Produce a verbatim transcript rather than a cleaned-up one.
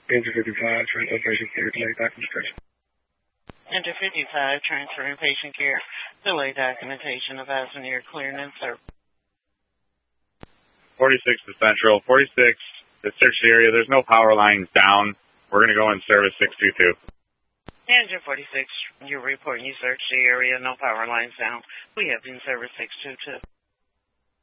Enter fifty-five, trying to operation care, delay documentation. Enter fifty-five, transferring patient care, delay documentation of Avenir clearing and service. forty-six to Central. forty-six, to search the area. There's no power lines down. We're going to go in service six two two. Enter forty-six, you're reporting you searched the area, no power lines down. We have in service six two two.